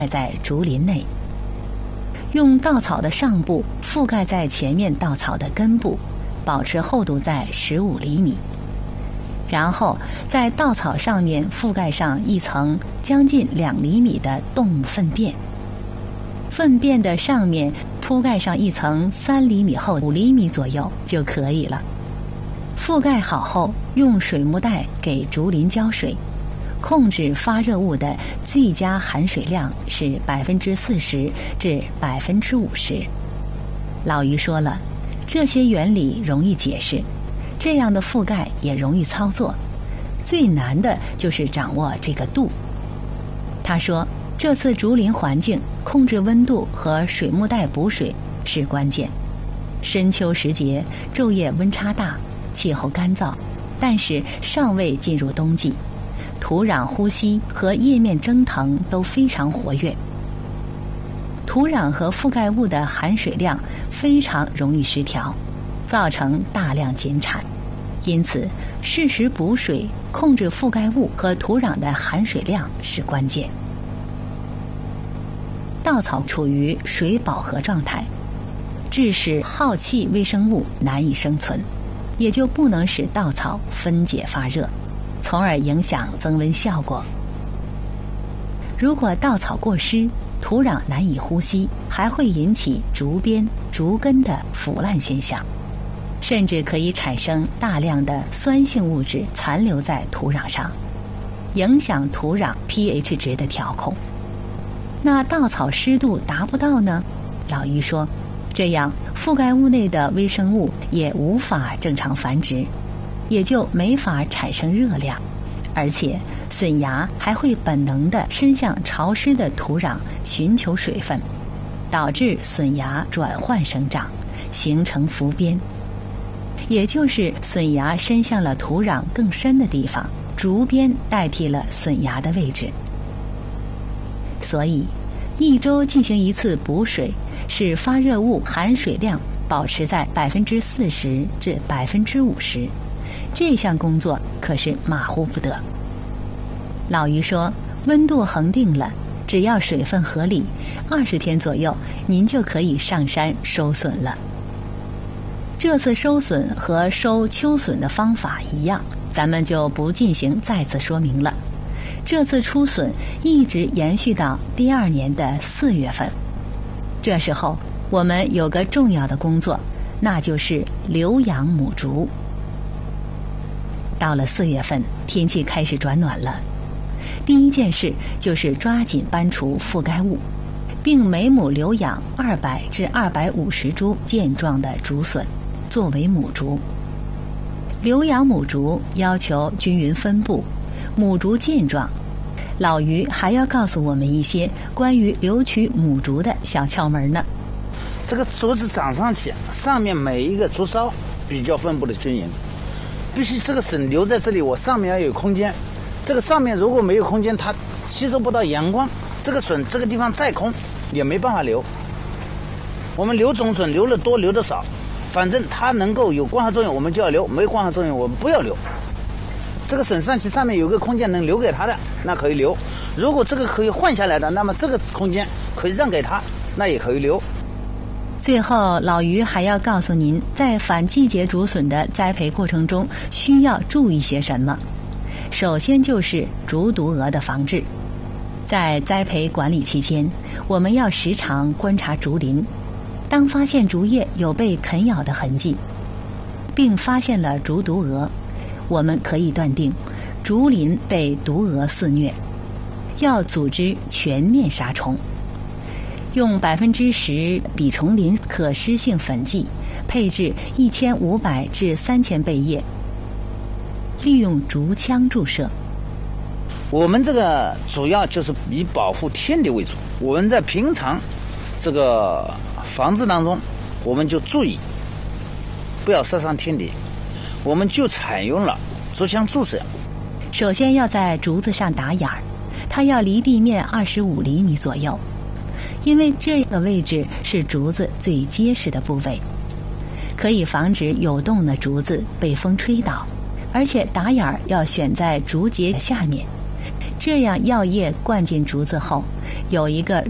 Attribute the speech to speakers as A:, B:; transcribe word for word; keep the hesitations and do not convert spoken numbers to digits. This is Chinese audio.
A: 在竹林内。用稻草的上部覆盖在前面稻草的根部，保持厚度在十五厘米。然后在稻草上面覆盖上一层将近两厘米的动物粪便，粪便的上面铺盖上一层三厘米厚、五厘米左右就可以了。覆盖好后，用水幕袋给竹林浇水，控制发热物的最佳含水量是百分之四十至百分之五十。老于说了，这些原理容易解释，这样的覆盖也容易操作，最难的就是掌握这个度。他说，这次竹林环境控制温度和水幕袋补水是关键。深秋时节，昼夜温差大，气候干燥，但是尚未进入冬季，土壤呼吸和叶面蒸腾都非常活跃，土壤和覆盖物的含水量非常容易失调，造成大量减产。因此，适时补水，控制覆盖物和土壤的含水量是关键。稻草处于水饱和状态，致使耗气微生物难以生存，也就不能使稻草分解发热，从而影响增温效果。如果稻草过湿，土壤难以呼吸，还会引起竹编、竹根的腐烂现象，甚至可以产生大量的酸性物质残留在土壤上，影响土壤 pH 值的调控。那稻草湿度达不到呢？老于说，这样覆盖物内的微生物也无法正常繁殖，也就没法产生热量，而且笋芽还会本能地伸向潮湿的土壤寻求水分，导致笋芽转换生长，形成浮边，也就是笋芽伸向了土壤更深的地方，竹编代替了笋芽的位置。所以一周进行一次补水，使发热物含水量保持在百分之四十至百分之五十，这项工作可是马虎不得。老于说，温度恒定了，只要水分合理，二十天左右，您就可以上山收笋了。这次收笋和收秋笋的方法一样，咱们就不进行再次说明了。这次出笋一直延续到第二年的四月份，这时候我们有个重要的工作，那就是留养母竹。到了四月份，天气开始转暖了，第一件事就是抓紧搬除覆盖物，并每亩留养二百至二百五十株健壮的竹笋作为母竹。留养母竹要求均匀分布，母竹健壮。老于还要告诉我们一些关于留取母竹的小窍门呢。
B: 这个竹子长上去，上面每一个竹梢比较分布的均匀，必须这个笋留在这里，我上面要有空间。这个上面如果没有空间，它吸收不到阳光，这个笋这个地方再空也没办法留。我们留种笋留的多留的少，反正它能够有光合作用我们就要留，没光合作用我们不要留。这个笋上去上面有个空间能留给它的，那可以留。如果这个可以换下来的，那么这个空间可以让给它，那也可以留。
A: 最后，老于还要告诉您，在反季节竹笋的栽培过程中需要注意些什么。首先就是竹毒蛾的防治。在栽培管理期间，我们要时常观察竹林，当发现竹叶有被啃咬的痕迹，并发现了竹毒蛾，我们可以断定竹林被毒蛾肆虐，要组织全面杀虫。用百分之十吡虫林可施性粉剂，配置一千五百至三千倍液，利用竹枪注射。
B: 我们这个主要就是以保护天敌为主。我们在平常这个防治当中，我们就注意不要射伤天敌，我们就采用了竹枪注射。
A: 首先要在竹子上打眼儿，它要离地面二十五厘米左右，因为这个位置是竹子最结实的部位，可以防止有洞的竹子被风吹倒。而且打眼儿要选在竹节下面， 这样药液灌进竹子后，有一个